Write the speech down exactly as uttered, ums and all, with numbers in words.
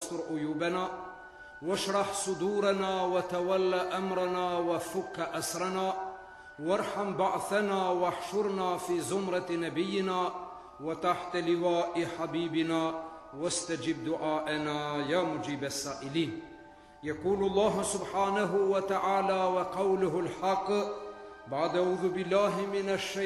واستر عيوبنا واشرح صدورنا وتول أمرنا وفك أسرنا وارحم بعثنا واحشرنا في زمرة نبينا وتحت لواء حبيبنا واستجب دعاءنا يا مجيب السائلين. يقول الله سبحانه وتعالى وقوله الحق بعد أعوذ بالله من الشيطان